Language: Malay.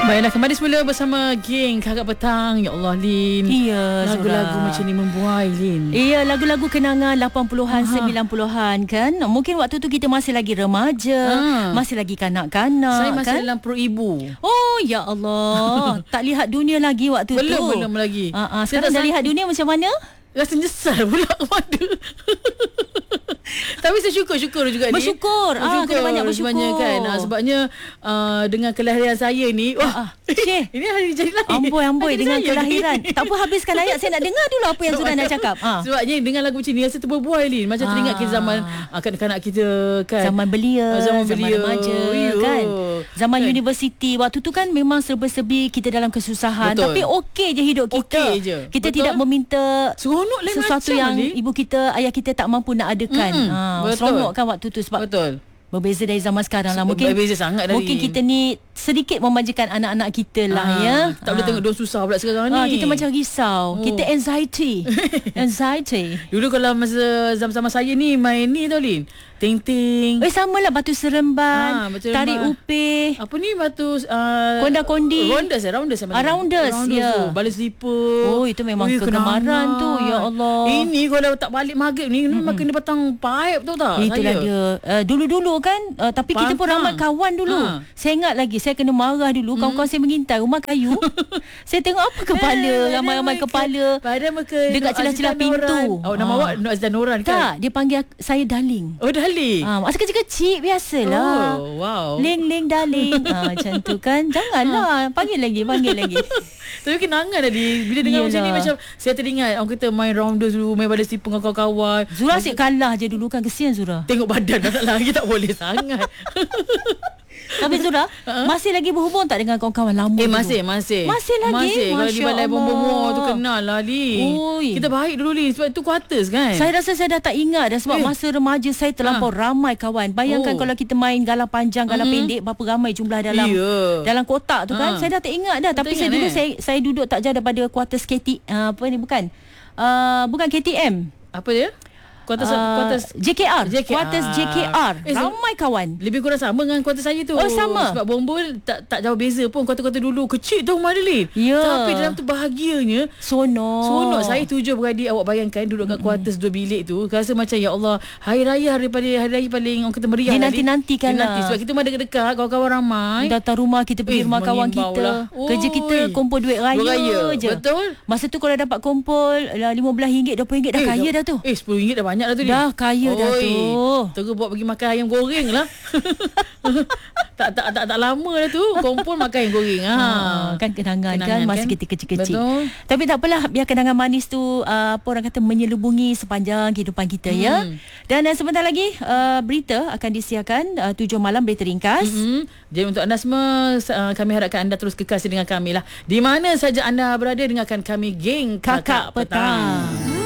Baiklah, kembali semula bersama geng Kakak Petang. Ya Allah, Lin. Iya, lagu-lagu Zura. macam ni membuai, Lin. Iya, lagu-lagu kenangan 80-an, 90-an kan. Mungkin waktu tu kita masih lagi remaja, masih lagi kanak-kanak. Saya masih kan? dalam perut ibu. Oh, ya Allah. Tak lihat dunia lagi waktu tu. Belum lagi. Sekarang dah lihat dunia macam mana? Rasa nyesal pula kepada. Tapi saya syukur juga ni. Bersyukur. Kena banyak bersyukur. Sebenarnya kan. Sebabnya dengan kelahiran saya ni. Syekh. Ini hari jadi lahir. Amboi dengan kelahiran. Tak apa, habiskan ayat. Saya nak dengar dulu apa yang Zura nak cakap. Sebabnya dengan lagu macam ni rasa terbuai, Lin. Macam teringat kita zaman kanak-kanak kita kan. Zaman belia, zaman remaja kan. Zaman universiti. Waktu tu kan memang serba-serbi kita dalam kesusahan. Betul. Tapi okey je hidup kita. Okey je. Kita Betul. tidak meminta Seronok lain sesuatu macam, yang Lin. ibu kita, ayah kita tak mampu nak adakan. Betul. Seronok kan waktu tu sebab Betul. berbeza dari zaman sekarang lah. Berbeza sangat dari. Mungkin kita ni sedikit memanjakan anak-anak kita lah ya. Tak boleh tengok dia susah pula sekarang ni. Kita macam risau. Kita anxiety. Dulu kalau masa zaman-zaman saya ni main ni tau, Lin. Ting-ting. Sama lah batu seremban, batu tarik seremban. upih. Apa ni batu Konda-kondi. Rounders Rounders, ya. Balik slipper. Oh, itu memang kegemaran tu. Ya Allah. Ini kalau tak balik maghrib ni makan dia petang paip tahu tak? Itulah dia. Dulu-dulu kan, tapi kita pun ramai kawan dulu. Saya ingat lagi, saya kena marah dulu. Kawan-kawan saya mengintai rumah kayu. Saya tengok apa kepala, ramai-ramai kepala dekat celah-celah pintu. Nama awak Nur Azdan Noran kan? Tak, dia panggil saya darling. Oh, darling. Masa kecil-kecil biasalah. Oh, wow. Ling darling. Macam tu kan. Janganlah. Panggil lagi. Tapi kenangan tadi. Bila dengar macam ni, macam saya teringat orang kita main rounders dulu, main badan slipper dengan kawan-kawan. Zura asyik kalah je dulu kan. Kesian Zura. Tengok badan dah lagi tak boleh sangat. Tapi Zura, masih lagi berhubung tak dengan kawan-kawan lama dulu? Masih lagi. Kalau di balai bom-bom tu kenal lah, Li. Kita baik dulu, Li. Sebab itu quarters kan. Saya rasa saya dah tak ingat dah. Sebab masa remaja saya terlampau ramai kawan. Bayangkan kalau kita main galah panjang, galah pendek, berapa ramai jumlah dalam kotak tu kan. Saya dah tak ingat dah. Tapi saya dulu saya duduk tak jauh daripada quarters bukan KTM. Apa dia? Kuartus JKR. Kuartus JKR. Ramai kawan. Lebih kurang sama dengan kuartus saya tu. Oh, sama. Sebab Bombol tak jauh beza pun. Kuartus-kuartus dulu kecil tu rumah dia, Lin. Ya. Tapi dalam tu bahagianya. Sonok. Saya 7 beradik. Awak bayangkan duduk kat kuartus 2 bilik tu. Rasa macam ya Allah, hari raya paling orang kata meriah. Dia nanti-nantikan lah. Sebab kita mah dekat-dekat, kawan-kawan ramai. Datang rumah kita pergi rumah kawan kita. Kerja kita kumpul duit raya je. Betul. Masa tu kalau dapat kumpul RM15, RM20 dah kaya dah tu. RM10 dah banyak dah tu. Dah kaya dah tu. Terus buat pergi makan ayam goreng lah. tak lama dah tu kumpul makan ayam goreng. Kan kenangan kan masa kita kecil-kecil. Betul. Tapi tak apalah, biar kenangan manis tu apa orang kata menyelubungi sepanjang kehidupan kita ya. Dan sebentar lagi berita akan disiarkan 7 malam, berita ringkas. Jadi untuk anda semua, kami harapkan anda terus kekasih dengan kami lah. Di mana saja anda berada, dengarkan kami geng Kakak Petang.